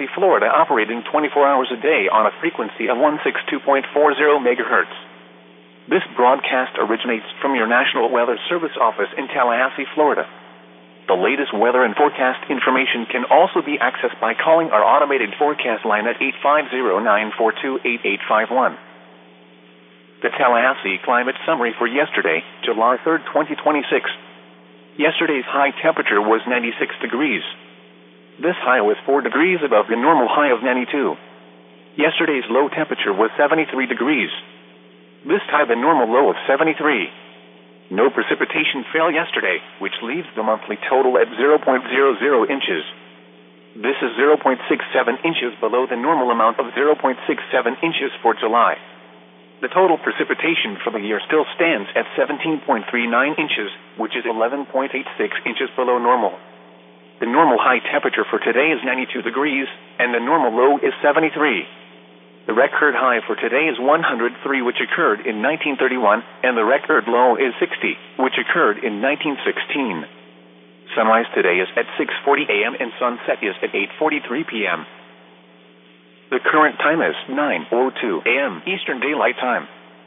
Florida, operating 24 hours a day on a frequency of 162.40 megahertz. This broadcast originates from your National Weather Service office in Tallahassee, Florida. The latest weather and forecast information can also be accessed by calling our automated forecast line at 850-942-8851. The Tallahassee Climate Summary for yesterday, July 3, 2026. Yesterday's high temperature was 96 degrees. This high was 4 degrees above the normal high of 92. Yesterday's low temperature was 73 degrees. This tied the normal low of 73. No precipitation fell yesterday, which leaves the monthly total at 0.00 inches. This is 0.67 inches below the normal amount of 0.67 inches for July. The total precipitation for the year still stands at 17.39 inches, which is 11.86 inches below normal. The normal high temperature for today is 92 degrees, and the normal low is 73. The record high for today is 103, which occurred in 1931, and the record low is 60, which occurred in 1916. Sunrise today is at 6:40 a.m. and sunset is at 8:43 p.m. The current time is 9:02 a.m. Eastern Daylight Time.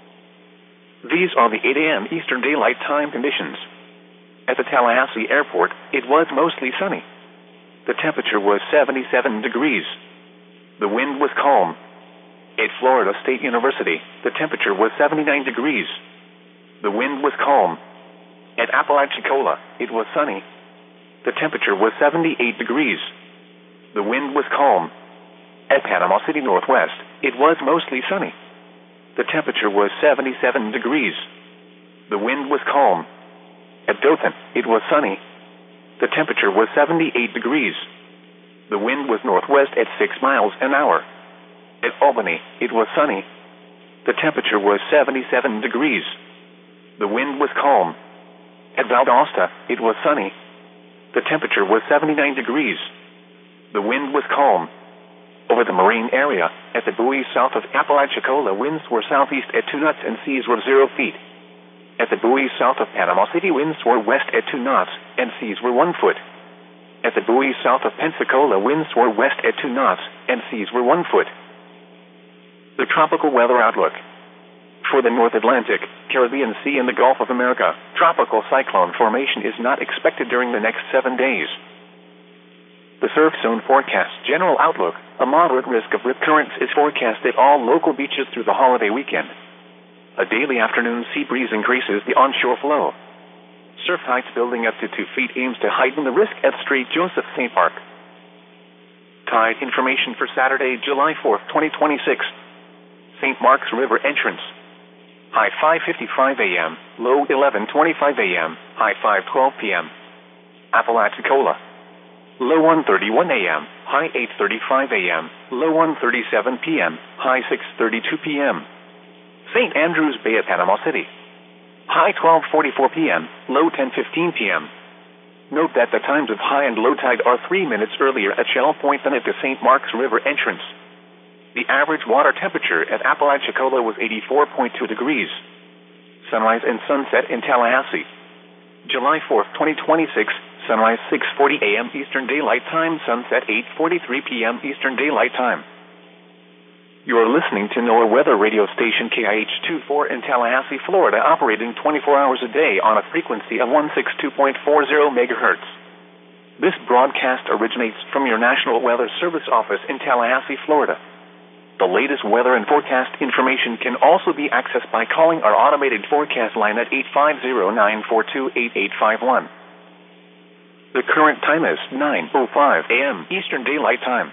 These are the 8 a.m. Eastern Daylight Time conditions. At the Tallahassee Airport, it was mostly sunny. The temperature was 77 degrees. The wind was calm. At Florida State University, the temperature was 79 degrees. The wind was calm. At Apalachicola, it was sunny. The temperature was 78 degrees. The wind was calm. At Panama City Northwest, it was mostly sunny. The temperature was 77 degrees. The wind was calm. At Dothan, it was sunny. The temperature was 78 degrees. The wind was northwest at 6 miles an hour. At Albany, it was sunny. The temperature was 77 degrees. The wind was calm. At Valdosta, it was sunny. The temperature was 79 degrees. The wind was calm. Over the marine area, at the buoy south of Apalachicola, winds were southeast at 2 knots and seas were 0 feet. At the buoy south of Panama City, winds were west at 2 knots and seas were 1 foot. At the buoy south of Pensacola, winds were west at 2 knots and seas were 1 foot. The tropical weather outlook. For the North Atlantic, Caribbean Sea, and the Gulf of America, tropical cyclone formation is not expected during the next 7 days. The surf zone forecast. General outlook. A moderate risk of rip currents is forecast at all local beaches through the holiday weekend. A daily afternoon sea breeze increases the onshore flow. Surf heights building up to 2 feet aims to heighten the risk at St. Joseph St. Park. Tide information for Saturday, July 4, 2026. St. Mark's River entrance. High 5:55 a.m., low 11:25 a.m., high 5:12 p.m. Apalachicola. Low 1:31 a.m., high 8:35 a.m., low 1:37 p.m., high 6:32 p.m. St. Andrews Bay at Panama City. High 12:44 p.m., low 10:15 p.m. Note that the times of high and low tide are 3 minutes earlier at Shell Point than at the St. Mark's River entrance. The average water temperature at Apalachicola was 84.2 degrees. Sunrise and sunset in Tallahassee. July 4, 2026, sunrise 6:40 a.m. Eastern Daylight Time, sunset 8:43 p.m. Eastern Daylight Time. You are listening to NOAA weather radio station KIH-24 in Tallahassee, Florida, operating 24 hours a day on a frequency of 162.40 megahertz. This broadcast originates from your National Weather Service office in Tallahassee, Florida. The latest weather and forecast information can also be accessed by calling our automated forecast line at 850-942-8851. The current time is 9:05 a.m. Eastern Daylight Time.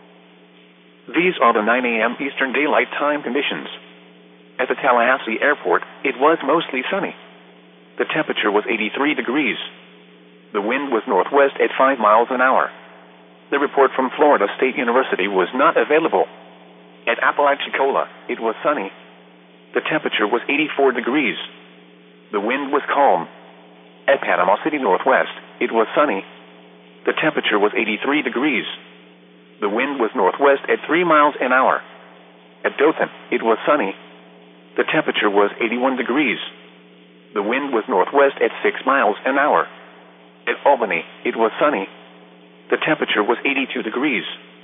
These are the 9 a.m. Eastern Daylight Time conditions. At the Tallahassee Airport, it was mostly sunny. The temperature was 83 degrees. The wind was northwest at 5 miles an hour. The report from Florida State University was not available. At Apalachicola, it was sunny. The temperature was 84 degrees. The wind was calm. At Panama City Northwest, it was sunny. The temperature was 83 degrees. The wind was northwest at 3 miles an hour. At Dothan, it was sunny. The temperature was 81 degrees. The wind was northwest at 6 miles an hour. At Albany, it was sunny. The temperature was 82 degrees.